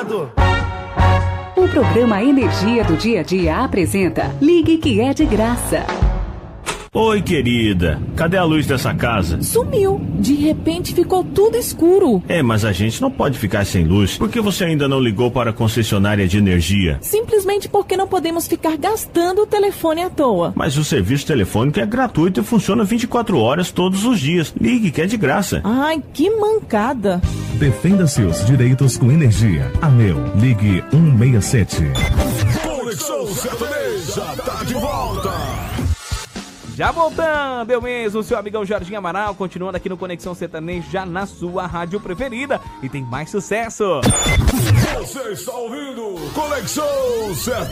ligado? O programa Energia do Dia a Dia apresenta Ligue que é de graça. Oi, querida. Cadê a luz dessa casa? Sumiu. De repente ficou tudo escuro. Mas a gente não pode ficar sem luz. Por que você ainda não ligou para a concessionária de energia? Simplesmente porque não podemos ficar gastando o telefone à toa. Mas o serviço telefônico é gratuito e funciona 24 horas todos os dias. Ligue que é de graça. Ai, que mancada. Defenda seus direitos com energia. ANEEL, ligue 167. Conexão Sertaneja tá de volta. Já voltando, eu mesmo, seu amigão Jorginho Amaral, continuando aqui no Conexão Sertaneja, na sua rádio preferida. E tem mais sucesso. Você está ouvindo Conexão Sertaneja.